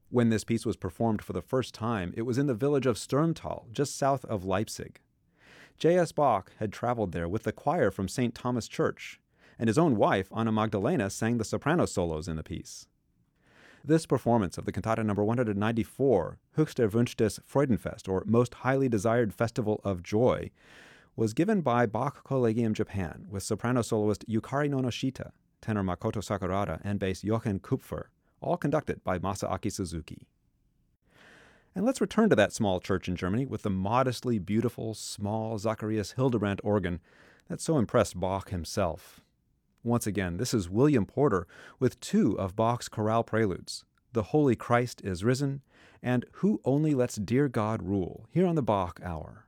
When this piece was performed for the first time, it was in the village of Sturmtal, just south of Leipzig. J.S. Bach had traveled there with the choir from St. Thomas Church, and his own wife, Anna Magdalena, sang the soprano solos in the piece. This performance of the cantata number 194, Höchst erwünschtes Freudenfest, or Most Highly Desired Festival of Joy, was given by Bach Collegium Japan with soprano soloist Yukari Nonoshita, tenor Makoto Sakurada, and bass Jochen Kupfer, all conducted by Masaaki Suzuki. And let's return to that small church in Germany with the modestly beautiful, small Zacharias Hildebrandt organ that so impressed Bach himself. Once again, this is William Porter with two of Bach's chorale preludes, The Holy Christ is Risen and Who Only Lets Dear God Rule, here on the Bach Hour.